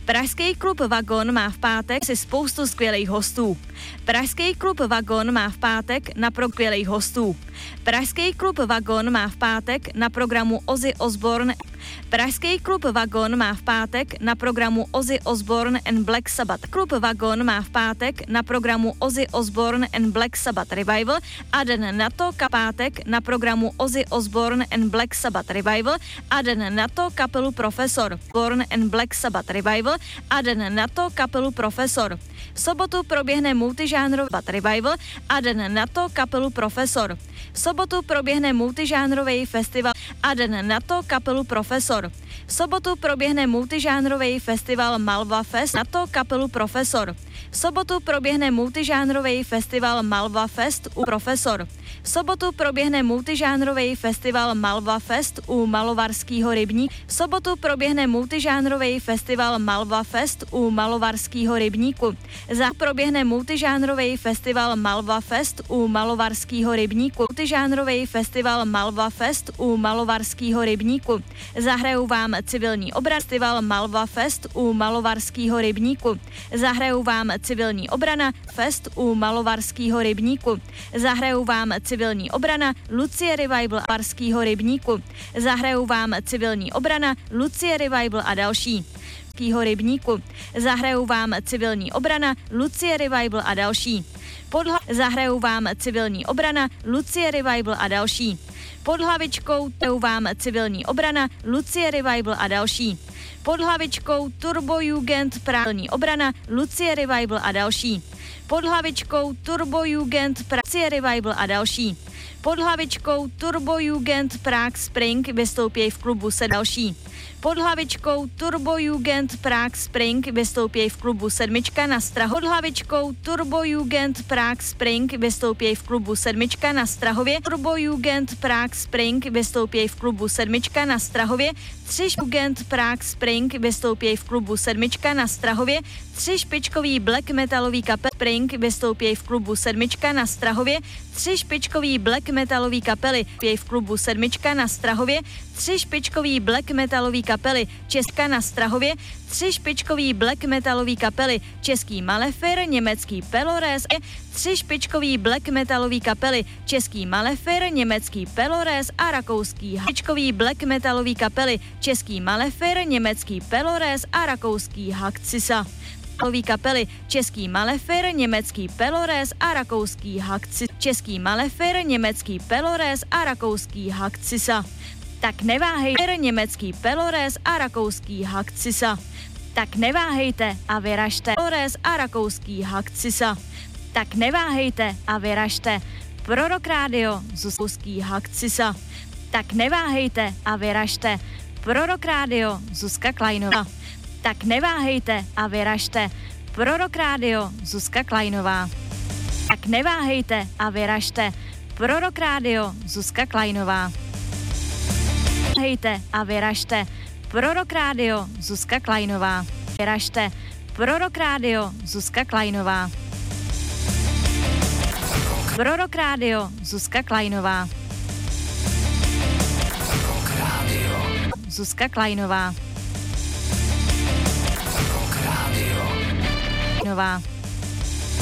Pražský klub Vagon má v pátek si spoustu skvělých hostů. Pražský klub Vagon má v pátek na skvělých hostů. Pražský klub Vagon má v pátek na programu Ozzy Osbourne. Pražský klub Vagon má v pátek na programu Ozzy Osbourne and Black Sabbath. Klub Vagon má v pátek na programu Ozzy Osbourne and Black Sabbath Revival a den na to pátek na programu Ozzy Osbourne and Black Sabbath Revival a den na to kapelu Profesor. Osbourne and Black Sabbath Revival a den na to kapelu Profesor. V sobotu proběhne multižánrový revival a den na to kapelu Profesor. V sobotu proběhne multižánrový festival a den na to kapelu Profesor. V sobotu proběhne multižánrový festival Malva Fest, na to kapelu Profesor. V sobotu proběhne multižánrový festival Malva Fest u Profesor. V sobotu proběhne multižánrový festival Malva Fest u Malovarského rybníku. V sobotu proběhne multižánrový festival Malva Fest u Malovarského rybníku. Za proběhne multižánrový festival Malva Fest u Malovarského rybníku. Multižánrový festival Malva Fest u Malovarského rybníku. Zahrajou vám civilní obraz festival Malva Fest u Malovarského rybníku. Zahrajou vám civilní obrana Fest u Malovarského rybníku. Zahrajou vám civilní obrana Lucie Revival Malovarského rybníku. Zahrajou vám civilní obrana Lucie Revival a další. Rybníku. Zahrajou vám civilní obrana Lucie Revival a další. Zahrajou vám civilní obrana Lucie Revival a další. Pod hlavičkou vám civilní obrana Lucie Revival a další. Pod hlavičkou Turbojugend právní obrana Lucie Revival a další. Pod hlavičkou Turbojugend Lucie Revival a další. Pod hlavičkou Turbojugend Prague Spring vystoupí v klubu se další. Pod hlavičkou Turbojugend Prague Spring vystoupí v klubu sedmička na Strahově. Pod hlavičkou Turbojugend Prague Spring vystoupí v klubu sedmička na Strahově. Turbojugend Prague Spring vystoupí v klubu sedmička na Strahově. Jugend Prague Spring vystoupí v klubu sedmička na Strahově. 3 špičkový black metalový kapely Spring vystoupí v klubu sedmička na Strahově. 3 špičkový black metalový kapely v klubu sedmička na Strahově. 3 špičkový black metalový kapely Česká na Strahově. 3 špičkový black metalový kapely Český Malefer, německý Pelores, 3 špičkový black metalový kapely Český Malefer, německý Pelores a rakouský špičkový black metalový kapely Český Malefer, německý Pelores a rakouský Hakcisa. Kapely Český Malefer, německý Pelores a rakouský Hakcisa. Český Malefer, německý Pelores a rakouský Hakcisa. Tak neváhejte, německý Pelores a rakouský Hakcisa. Tak neváhejte a vyražte Pelores a rakouský Hakcisa. Tak neváhejte a vyražte Prorok Rádio Zuzký Hakcisa. Tak neváhejte a vyražte Prorok Rádio Zuzka Kleinová. Tak neváhejte a vyražte Prorok Rádio Zuzka Kleinová. Tak neváhejte a vyražte Prorok Rádio Zuzka Kleinová. Hejte a vyražte Prorok Rádio Zuzka Kleinová. Vyražte Prorok Rádio Zuzka Kleinová. Prorok Rádio Zuzka Kleinová. Zuzka Kleinová. Nová.